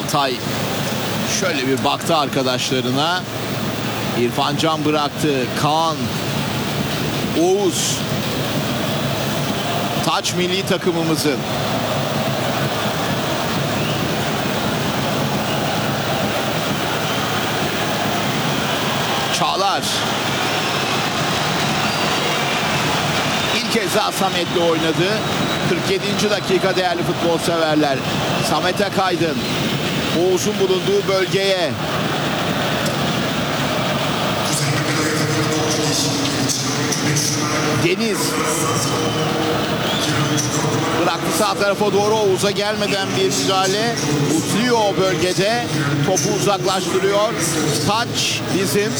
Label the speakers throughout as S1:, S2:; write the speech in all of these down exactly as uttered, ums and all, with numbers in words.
S1: Altay şöyle bir baktı arkadaşlarına. İrfan Can bıraktı. Kaan, Oğuz. Taç milli takımımızın. Çağlar. İlk kez daha Samet'le oynadı. kırk yedinci dakika değerli futbol severler. Samet'e kaydın. Oğuz'un bulunduğu bölgeye. Deniz. Bıraktı sağ tarafa doğru. Oğuz'a gelmeden bir müdahale. Uzuyor o bölgede. Topu uzaklaştırıyor. Taç bizim.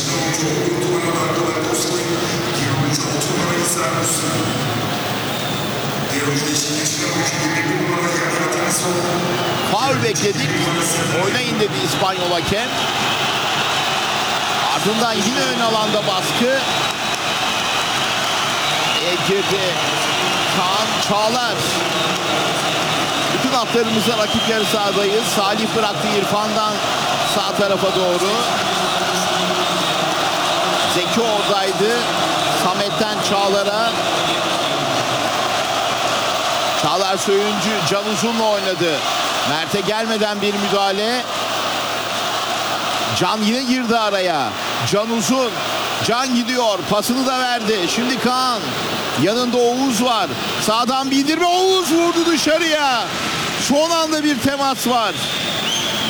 S1: Faul bekledik. Oynayın dedi İspanyol hakem. Ardından yine ön alanda baskı. E girdi. Kaan, Çağlar. Bütün hatlarımızda rakip yarı sahadayız. Salih bıraktı İrfan'dan sağ tarafa doğru. Zeki oradaydı. Samet'ten Çağlar'a. Çağlar Söyüncü Can Uzun'la oynadı. Mert'e gelmeden bir müdahale. Can yine girdi araya. Can Uzun. Can gidiyor. Pasını da verdi. Şimdi Kaan. Yanında Oğuz var. Sağdan bindirme. Oğuz vurdu dışarıya. Son anda bir temas var.